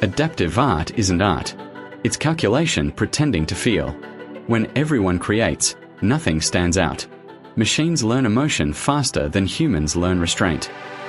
Adaptive art isn't art. It's calculation pretending to feel. When everyone creates, nothing stands out. Machines learn emotion faster than humans learn restraint.